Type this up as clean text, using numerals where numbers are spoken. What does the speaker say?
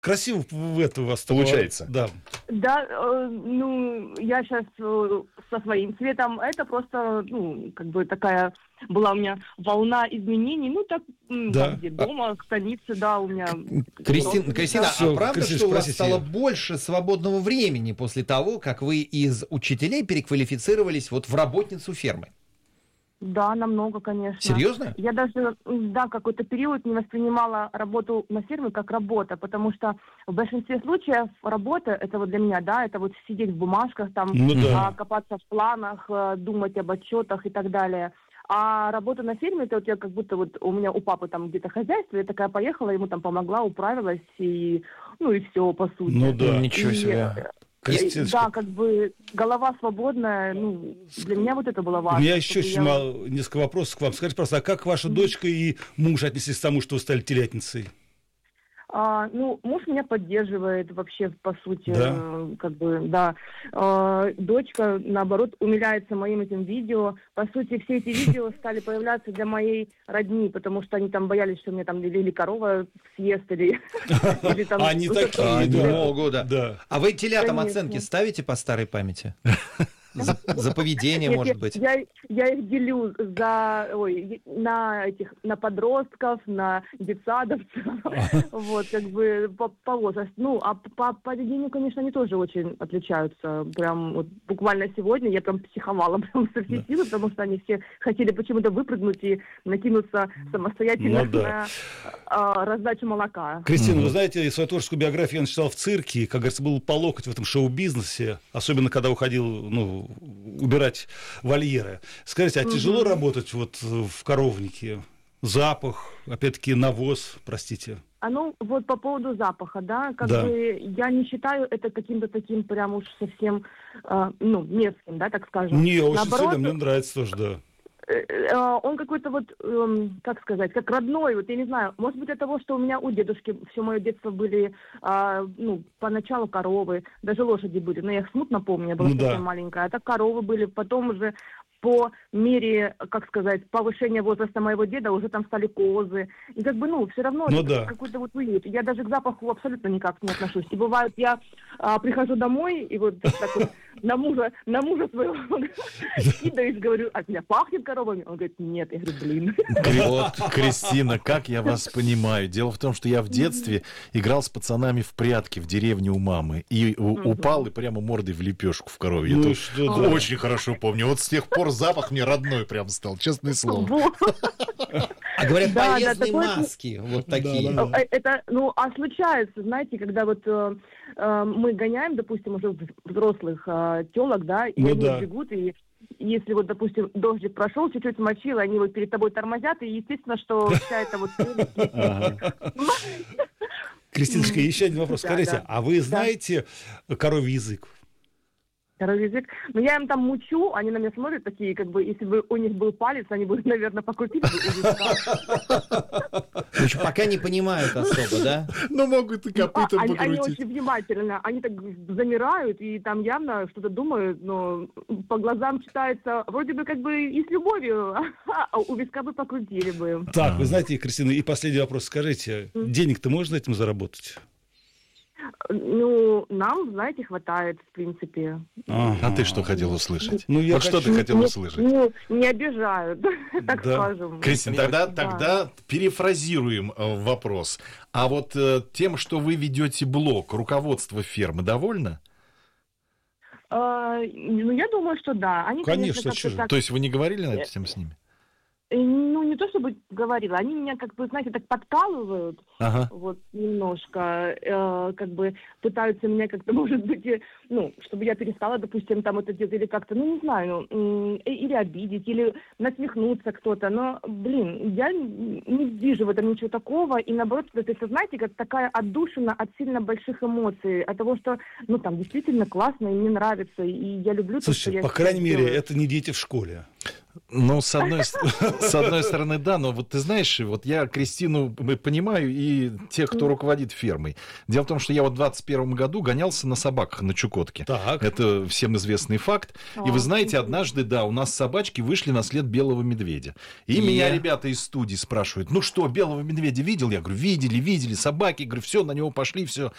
Красиво у вас получается. Да. Да, я сейчас со своим цветом, это просто, как бы такая была у меня волна изменений, там, где дома, в станице, да, у меня... Кристина, Всё, правда, Кристина, что у вас спросите стало её. больше свободного времени после того, как вы из учителей переквалифицировались вот в работницу фермы? Да, намного, конечно. Серьезно? Я даже, какой-то период не воспринимала работу на ферме как работа, потому что в большинстве случаев работа, это вот для меня, да, это вот сидеть в бумажках, там, копаться в планах, думать об отчетах и так далее. А работа на ферме, это вот я как будто вот у меня у папы там где-то хозяйство, я такая поехала, ему там помогла, управилась, и все, по сути. Ничего себе. Да, как бы голова свободная, для меня вот это было важно. У меня еще несколько вопросов к вам. Скажите, просто, а как ваша дочка и муж отнеслись к тому, что вы стали телятницей? Муж меня поддерживает вообще, по сути, Да? как бы, да. Дочка, наоборот, умиляется моим этим видео. По сути, все эти видео стали появляться для моей родни, потому что они там боялись, что мне там или корова съест, или там... Они такие, могут, да. А вы телятам Конечно. оценки ставите по старой памяти? За поведение, Нет, может быть? Я их делю на подростков, на детсадовцев, вот, как бы по возрасту. А по поведению, конечно, они тоже очень отличаются. Прям вот буквально сегодня я прям психовала прям со всей силы, потому что они все хотели почему-то выпрыгнуть и накинуться самостоятельно на раздачу молока. Кристина, вы знаете, свою творческую биографию я начитал в цирке, как говорится, был по локоть в этом шоу-бизнесе, особенно когда уходил, убирать вольеры. Скажите, а тяжело работать вот в коровнике? Запах, опять-таки навоз, простите. Вот по поводу запаха, да, бы я не считаю это каким-то таким прям уж совсем, мерзким, да, так скажем. Не, очень Наоборот, сильно, мне нравится тоже, да. Он какой-то вот, как сказать, как родной, вот я не знаю, может быть от того, что у меня у дедушки все мое детство были, поначалу коровы, даже лошади были, но я их смутно помню, я была совсем маленькая, а так коровы были, потом уже по мере, как сказать, повышения возраста моего деда уже там стали козы. И как бы, все равно какой-то вот уют. Я даже к запаху абсолютно никак не отношусь. И бывает, я прихожу домой и вот так вот на мужа своего кидаюсь, говорю, от меня пахнет коровами. Он говорит, нет. Я говорю, блин. Вот, Кристина, как я вас понимаю. Дело в том, что я в детстве играл с пацанами в прятки в деревне у мамы. И упал и прямо мордой в лепешку в корове. Очень хорошо помню. Вот с тех пор запах мне родной прям стал, честное слово. А говорят, полезные маски, вот такие. Это, случается, знаете, когда вот мы гоняем, допустим, уже взрослых телок, да, и они бегут, и если вот, допустим, дождик прошел, чуть-чуть смочил, они вот перед тобой тормозят, и естественно, что вся эта вот... Кристиночка, еще один вопрос. Скажите, а вы знаете коровий язык? Коровий язык. Но я им там мучу, они на меня смотрят такие, как бы, если бы у них был палец, они бы, наверное, покрутили бы языка. Пока не понимают особо, да? Но могут и копытом покрутить. Они очень внимательно, они так замирают, и там явно что-то думают, но по глазам читается, вроде бы как бы и с любовью, а у виска бы покрутили бы. Так, вы знаете, Кристина, и последний вопрос. Скажите, денег-то можно этим заработать? Нам, знаете, хватает, в принципе. А ты что хотел услышать? Что ты хотел услышать? Не обижают, так скажем. Кристина, тогда перефразируем вопрос. А вот тем, что вы ведете блог, руководство фермы довольно? Я думаю, что да. Они, конечно, То есть вы не говорили на эту тему с ними? Не то чтобы говорила, они меня, как бы, знаете, так подкалывают, вот, немножко, как бы пытаются меня как-то, может быть, чтобы я перестала, допустим, там это делать, или как-то, не знаю, или обидеть, или насмехнуться кто-то, но, я не вижу в этом ничего такого, и наоборот, это, знаете, как такая отдушина от сильно больших эмоций, от того, что, там действительно классно, и мне нравится, и я люблю то, что я... По крайней мере, это не дети в школе. С одной стороны, да, но вот ты знаешь, вот я Кристину понимаю, и и тех, кто руководит фермой. Дело в том, что я вот в 2021 году гонялся на собаках на Чукотке. Так. Это всем известный факт. И вы знаете, однажды, да, у нас собачки вышли на след белого медведя. И меня ребята из студии спрашивают, ну что, белого медведя видел? Я говорю, видели, собаки. Говорю, все, на него пошли, все.